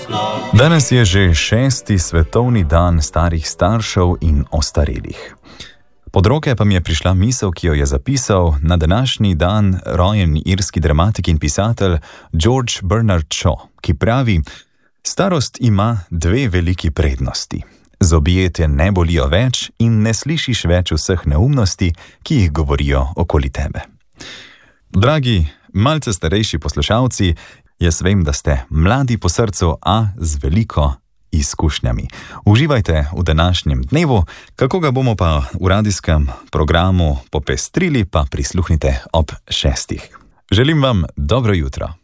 Danes je že 6. svetovni dan starih staršev in ostarelih. Pod roke pa mi je prišla misel, ki jo je zapisal na današnji dan rojen irski dramatik in pisatelj George Bernard Shaw, ki pravi: starost ima dve veliki prednosti. Zobje te ne bolijo več in ne slišiš več vseh neumnosti, ki jih govorijo okoli tebe. Dragi, malce starejši poslušalci, jaz vem, da ste mladi po srcu, a z veliko izkušnjami. Uživajte v današnjem dnevu, kako ga bomo pa v radijskem programu popestrili, pa prisluhnite ob 6. Želim vam dobro jutro.